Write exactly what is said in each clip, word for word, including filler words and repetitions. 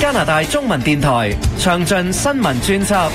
加拿大中文電台詳盡新聞專輯。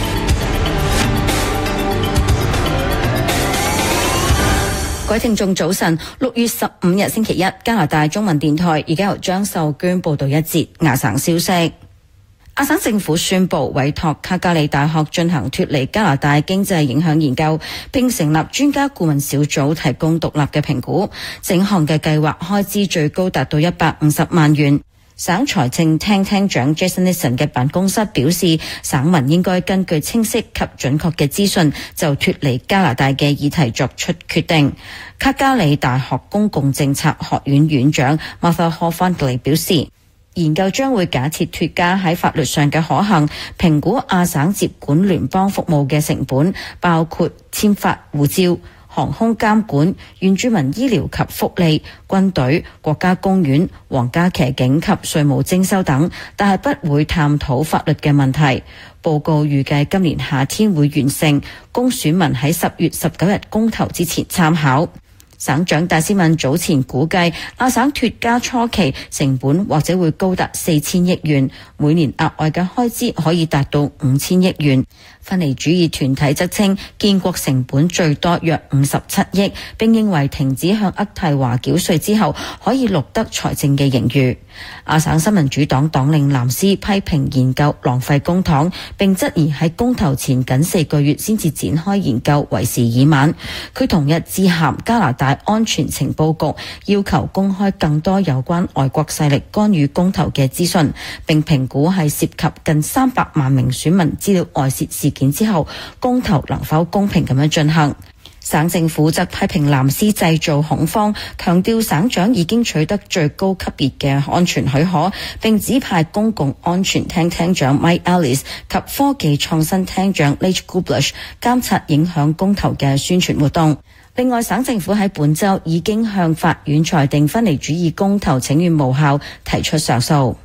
各位聽眾早晨，六月十五日星期一，加拿大中文電台而家由張秀娟報道一節亞省消息。亞省政府宣布委託卡加里大學進行脫離加拿大經濟影響研究，並成立專家顧問小組提供獨立嘅評估。整項嘅計劃開支最高達到一百五十萬元。省財政廳廳長 Jason Nissen 嘅辦公室表示，省民應該根據清晰及準確嘅資訊，就脫離加拿大嘅議題作出決定。卡加里大學公共政策學院院長 Martha Hofundley 表示，研究將會假設脫加喺法律上嘅可行，評估亞省接管聯邦服務嘅成本，包括簽發護照、航空監管、原住民醫療及福利、軍隊、國家公園、皇家騎警及稅務徵收等，但係不會探討法律嘅問題。報告預計今年夏天會完成，供選民喺十月十九日公投之前參考。省長戴斯敏早前估計，亞省脫加初期成本或者會高達四千億元，每年額外嘅開支可以達到五千億元。分離主義團體則稱，建國成本最多約五十七億，並認為停止向渥太華繳稅之後，可以錄得財政嘅盈餘。亞省新民主黨黨領藍斯批評研究浪費公帑，並質疑喺公投前僅四個月先至展開研究為時已晚。佢同日致函加拿大安全情報局，要求公開更多有關外國勢力干預公投嘅資訊，並評估係涉及近三百萬名選民資料外泄事件之後，公投能否公平咁樣進行。省政府則批評藍斯製造恐慌，強調省長已經取得最高級別嘅安全許可，並指派公共安全廳廳長 Mike Ellis 及科技創新廳長 Leigh Kublush 監察影響公投嘅宣傳活動。另外，省政府喺本週已經向法院裁定分離主義公投請願無效，提出上訴。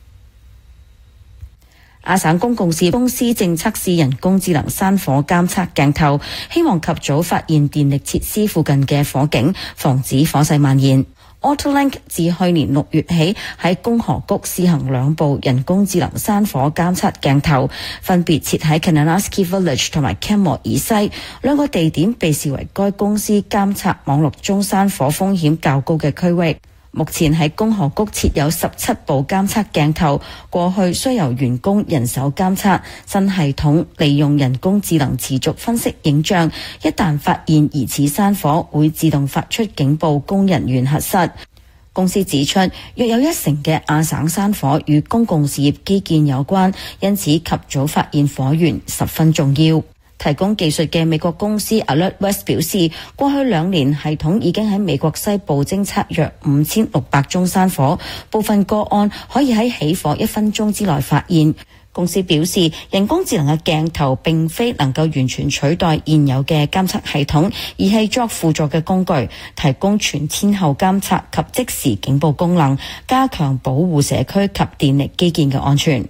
亞省公共事業公司正測試人工智能山火監測鏡頭，希望及早發現電力設施附近嘅火警，防止火勢蔓延。Autolink 自去年六月起喺共和谷試行兩部人工智能山火監測鏡頭，分別設喺 Kananaskis Village 同埋 Canmore 以西，兩個地點被視為該公司監測網絡中山火風險較高嘅區域。目前喺共和谷設有十七部監測鏡頭，過去需由員工人手監測，新系統利用人工智能持續分析影像，一旦發現疑似山火，會自動發出警報供人員核實。公司指出，約有一成嘅亞省山火與公共事業基建有關，因此及早發現火源十分重要。提供技術嘅美國公司 Alert West 表示，過去兩年系統已經喺美國西部偵測約五千六百宗山火，部分個案可以喺起火一分鐘之內發現。公司表示，人工智能嘅鏡頭並非能夠完全取代現有嘅監測系統，而係作輔助嘅工具，提供全天候監測及即時警報功能，加強保護社區及電力基建嘅安全。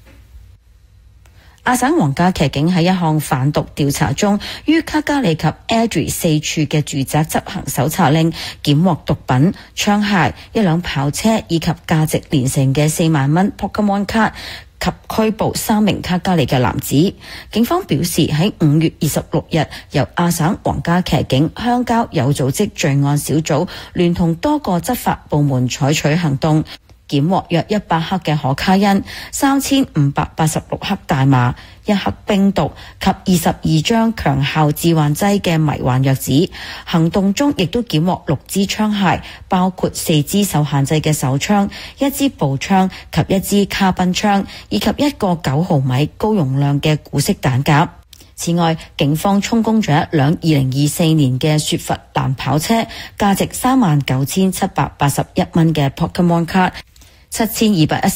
亞省皇家騎警喺一項販毒調查中，於卡加里及 Airdrie 四處嘅住宅執行搜查令，檢獲毒品、槍械、一輛跑車以及價值連城嘅四萬蚊 Pokemon 卡，及拘捕三名卡加里嘅男子。警方表示，喺五月二十六日，由亞省皇家騎警鄉郊有組織罪案小組聯同多個執法部門採取行動，檢獲約一百克嘅可卡因、三千五百八十六克大麻、一克冰毒及二十二張強效致幻劑嘅迷幻藥紙。行動中亦都檢獲六支槍械，包括四支受限制嘅手槍、一支步槍及一支卡賓槍，以及一個九毫米高容量嘅古式彈夾。此外，警方充公咗一輛二零二四年嘅雪佛蘭跑車，價值三萬九千七百八十一蚊嘅 Pokemon 卡，七千二百一